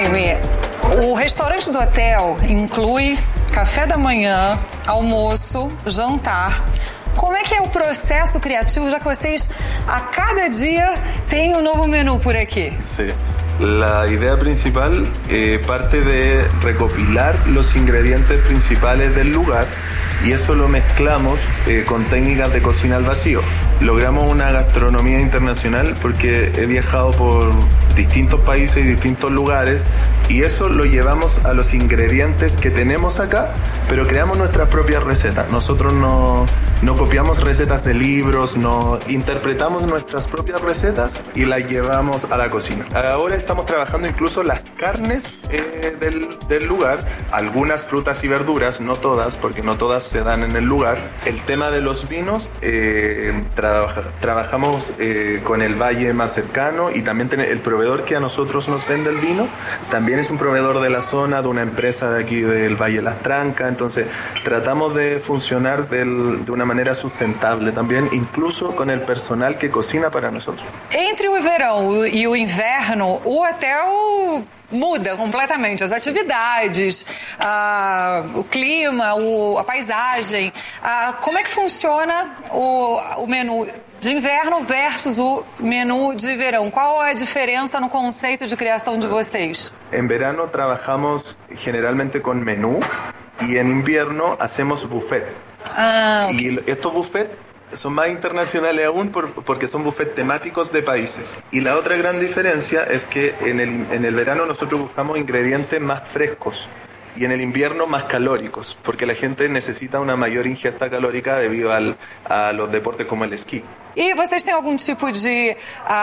Jaime, o restaurante do hotel inclui café da manhã, almoço, jantar. Como é que é o processo criativo, já que vocês a cada dia têm um novo menu por aqui? Sí. La idea principal parte de recopilar los ingredientes principales del lugar y eso lo mezclamos con técnicas de cocina al vacío. Logramos una gastronomía internacional porque he viajado por distintos países y distintos lugares y eso lo llevamos a los ingredientes que tenemos acá, pero creamos nuestras propias recetas. Nosotros no copiamos recetas de libros, no interpretamos nuestras propias recetas y las llevamos a la cocina. Ahora estamos trabajando incluso las carnes del lugar, algunas frutas y verduras, no todas, porque no todas se dan en el lugar. El tema de los vinos, trabajamos con el valle más cercano y también el proveedor que a nosotros nos vende el vino, también es un proveedor de la zona, de una empresa de aquí del Valle Las Trancas, entonces tratamos de funcionar de una manera sustentable también, incluso con el personal que cocina para nosotros. Entre o verão e o inverno, o hotel muda completamente as atividades, o clima, a paisagem. Como é que funciona o menu de inverno versus o menu de verão? Qual a diferença no conceito de criação de vocês? En verano trabajamos generalmente con menú y en invierno hacemos buffet. Okay. Y estos buffets son más internacionales aún porque son buffets temáticos de países. Y la otra gran diferencia es que en el verano nosotros buscamos ingredientes más frescos y en el invierno más calóricos, porque la gente necesita una mayor ingesta calórica debido a los deportes como el esquí. E vocês têm algum tipo de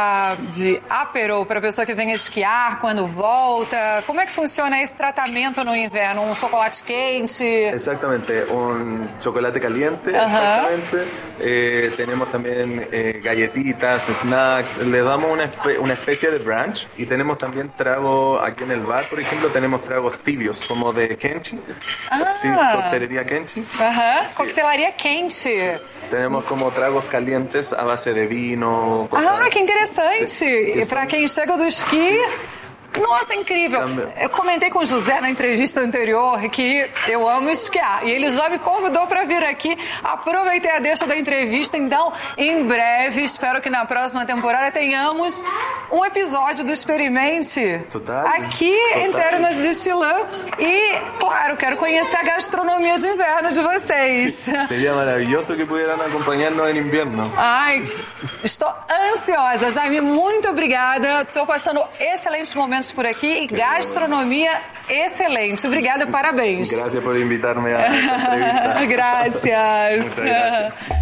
apero para a pessoa que vem esquiar quando volta? Como é que funciona esse tratamento no inverno? Um chocolate quente? Exactamente, un chocolate caliente, exactamente. Tenemos también galletitas, snacks, le damos una especie de brunch y tenemos también trago aquí en el bar, por ejemplo, tenemos tragos tibios como de kenchi, sí, coctelería kenchi. Sí. Coquetelaria quente. Tenemos como tragos calientes a base de vino. Que interessante. Sí, e para quem chega do esqui... Nossa, incrível. Eu comentei com o José na entrevista anterior que eu amo esquiar. E ele já me convidou para vir aqui. Aproveitei a deixa da entrevista. Então, em breve, espero que na próxima temporada tenhamos um episódio do Experimente aqui em Termas de Chillán. E, claro, quero conhecer a gastronomia de inverno de vocês. Seria maravilhoso que pudieran acompanhar-nos em inverno. Ai, estou ansiosa. Jaime, muito obrigada. Estou passando excelentes momentos por aqui e gastronomia excelente. Obrigada, parabéns. Gracias por invitarme a esta entrevista. Gracias. Muchas gracias.